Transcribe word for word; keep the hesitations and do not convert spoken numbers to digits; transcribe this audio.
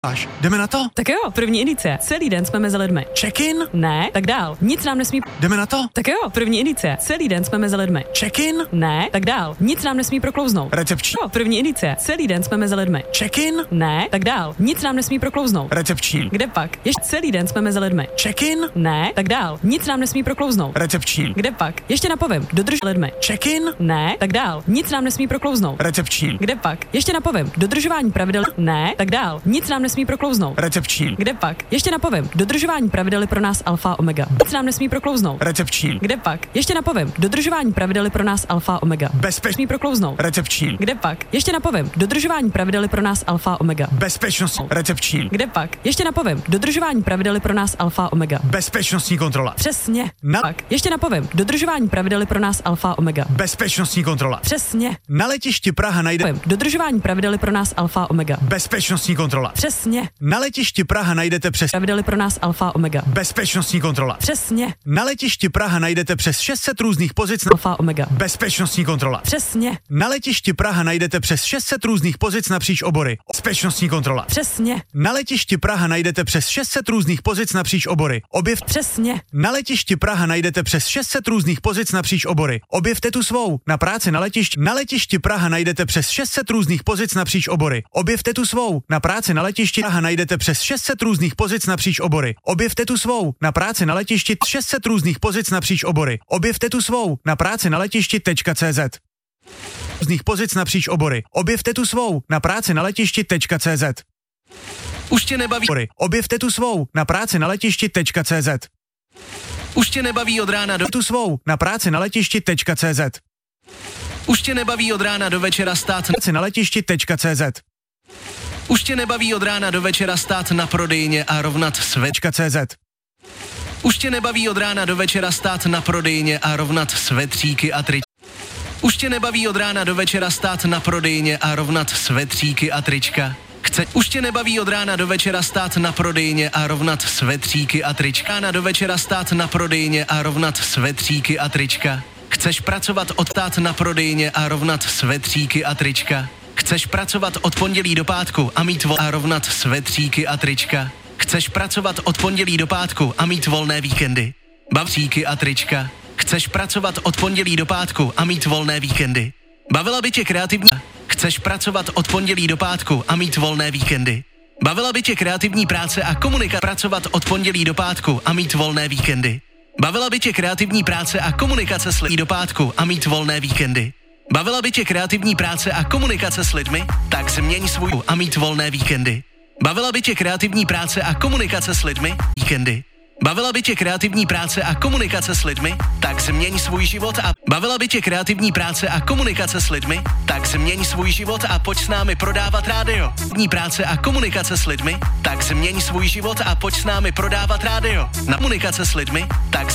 Až, jdeme na to? Tak jo, první edice. Celý den jsme mezi lidmi. Check-in? Ne, tak dál. Nic nám nesmí... Jdeme na to? Tak jo, první edice. Celý den jsme mezi lidmi. Check-in? Ne, tak dál. Nic nám nesmí proklouznout. Recepční? Jo, první edice. Celý den jsme mezi lidmi. Check-in? Ne, tak dál. Nic nám nesmí proklouznout. Recepční? Kde pak? Ještě celý den jsme mezi lidmi. Check-in? Ne, tak dál. Nic nám nesmí proklouznout. Recepční? Kde pak? Ještě napovím. Dodrž lidmi. Check-in? Ne, tak dál. Nic nám nesmí proklouznout. Recepční? Kde pak? Ještě napovím. Dodržování pravidel. Ne, tak dál. Nic nám nesmí proklouznout. Recepční? Kde pak? Ještě napovím. Dodržování pravidel je pro nás alfa omega. Nic nám nesmí proklouznout. Recepční? Kde pak? Ještě napovím. Dodržování pravidel je pro nás alfa omega. Bezpečný? Nesmí proklouznout. Recepční? Kde pak? Ještě napovím. Dodržování pravidel je pro nás alfa omega. Bezpečnost? Recepční? Kde pak? Ještě napovím. Dodržování pravidel je pro nás alfa omega. Bezpečnostní kontrola? Přesně. Na... Pak. Ještě napovím. Dodržování pravidel je pro nás alfa omega. Bezpečnostní kontrola? Přesně. Na letišti Praha najde... Dodržování pravidel je pro nás alfa omega. Bezpečnostní kontrola? Přesně. Na letišti Praha najdete přes... Pravidel je pro nás alfa omega. Bezpečnostní kontrola? Přesně. Na letišti Praha najdete přes šest set různých pozic... Alfa omega. Bezpečnostní kontrola? Přesně. Na letišti Praha najdete přes šest set různých pozic napříč obory. Bezpečnostní kontrola? Přesně. Na letišti Praha najdete přes šest set různých pozic napříč obory. Objev... Přesně. Na letišti Praha najdete přes šest set různých pozic napříč obory. Objevte tu svou. Na práci na letišti. Na letišti Praha najdete přes šest set různých pozic napříč obory. Objevte tu svou. Na práci na letišti Praha najdete přes šest set různých pozic napříč obory. Objevte tu svou. Na práci na letišti šest set různých pozic napříč obory. Objevte tu svou. Na práci na letišti.cz různých pozic napříč obory. Objevte tu svou. Na práci na letišti.cz Už tě nebaví. Objevte tu svou. Na práci na letišti.cz Už tě nebaví od rána do... Tu svou. Na práci na letišti.cz Už tě nebaví od rána do večera stát... Práci na letišti.cz Už tě nebaví od rána do večera stát na prodejně a rovnat Svečka.cz Už tě nebaví od rána do večera stát na prodejně a rovnat svetříky a trička. Už tě nebaví od rána do večera stát na prodejně a rovnat svetříky a trička. Chce... Už tě nebaví od rána do večera stát na prodejně a rovnat svetříky a trička. Rána do večera stát na prodejně a rovnat svetříky a trička. Chceš pracovat od tát na prodejně a rovnat svetříky a trička. Chceš pracovat od pondělí do pátku a mít vol a rovnat svetříky a trička. Chceš pracovat od pondělí do pátku a mít volné víkendy. Bavříky a trička. Chceš pracovat od pondělí do pátku a mít volné víkendy. Bavila by tě kreativní. Chceš pracovat od pondělí do pátku a mít volné víkendy. Bavila by tě kreativní práce a komunikace. Pracovat od pondělí do pátku a mít volné víkendy. Bavila by tě kreativní práce a komunikace s lidmi do pátku a mít volné víkendy. Bavila by tě kreativní práce a komunikace s lidmi? Tak změň svůj a mít volné víkendy. Bavila by tě kreativní práce a komunikace s lidmi? Víkendy. Bavila by tě kreativní práce a komunikace s lidmi? Tak změň svůj život a... Bavila by tě kreativní práce a komunikace s lidmi? Tak změň svůj život a pojď s námi prodávat rádio. Kreativní práce a komunikace s lidmi? Tak změň svůj život a pojď s námi prodávat rádio. Na komunikace s lidmi? Tak